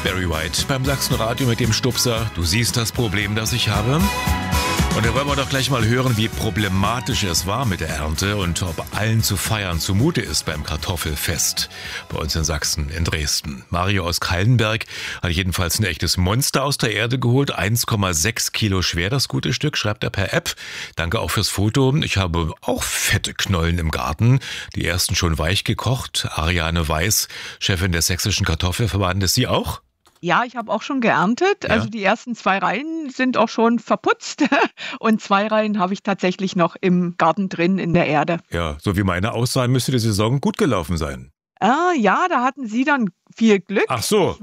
Barry White beim Sachsenradio mit dem Stupser. Du siehst das Problem, das ich habe. Und da wollen wir doch gleich mal hören, wie problematisch es war mit der Ernte und ob allen zu feiern zumute ist beim Kartoffelfest bei uns in Sachsen, in Dresden. Mario aus Kallenberg hat jedenfalls ein echtes Monster aus der Erde geholt. 1,6 Kilo schwer, das gute Stück, schreibt er per App. Danke auch fürs Foto. Ich habe auch fette Knollen im Garten. Die ersten schon weich gekocht. Ariane Weiß, Chefin des Sächsischen Kartoffelverbandes, Sie auch? Ja, ich habe auch schon geerntet. Ja. Also die ersten 2 Reihen sind auch schon verputzt und 2 Reihen habe ich tatsächlich noch im Garten drin in der Erde. Ja, so wie meine aussahen, müsste die Saison gut gelaufen sein. Ja, da hatten Sie dann viel Glück. Ach so.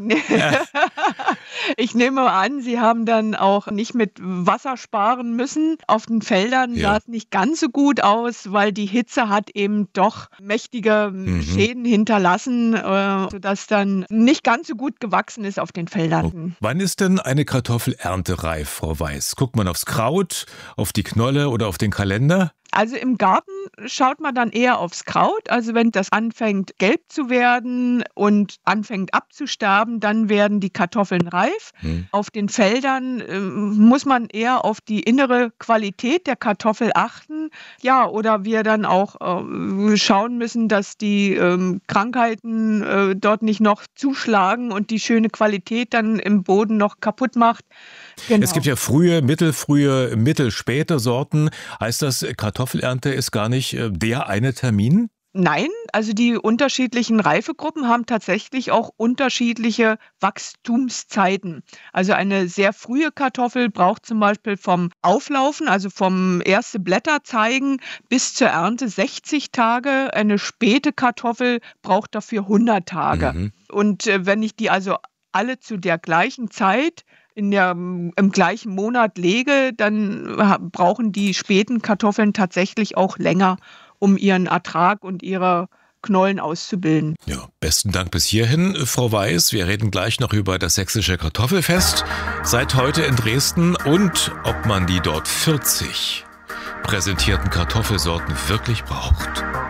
Ich nehme an, Sie haben dann auch nicht mit Wasser sparen müssen. Auf den Feldern sah es nicht ganz so gut aus, weil die Hitze hat eben doch mächtige Schäden hinterlassen, sodass dann nicht ganz so gut gewachsen ist auf den Feldern. Oh. Wann ist denn eine Kartoffelernte reif, Frau Weiß? Guckt man aufs Kraut, auf die Knolle oder auf den Kalender? Also im Garten schaut man dann eher aufs Kraut. Also wenn das anfängt gelb zu werden und anfängt abzusterben, dann werden die Kartoffeln reif. Auf den Feldern muss man eher auf die innere Qualität der Kartoffel achten. Ja, oder wir dann auch schauen müssen, dass die Krankheiten dort nicht noch zuschlagen und die schöne Qualität dann im Boden noch kaputt macht. Genau. Es gibt ja frühe, mittelspäte Sorten. Heißt das, Kartoffelernte ist gar nicht der eine Termin? Nein, also die unterschiedlichen Reifegruppen haben tatsächlich auch unterschiedliche Wachstumszeiten. Also eine sehr frühe Kartoffel braucht zum Beispiel vom Auflaufen, also vom erste Blätter zeigen bis zur Ernte 60 Tage. Eine späte Kartoffel braucht dafür 100 Tage. Und wenn ich die also alle zu der gleichen Zeit im gleichen Monat lege, dann brauchen die späten Kartoffeln tatsächlich auch länger, um ihren Ertrag und ihre Knollen auszubilden. Ja, besten Dank bis hierhin, Frau Weiß. Wir reden gleich noch über das Sächsische Kartoffelfest seit heute in Dresden und ob man die dort 40 präsentierten Kartoffelsorten wirklich braucht.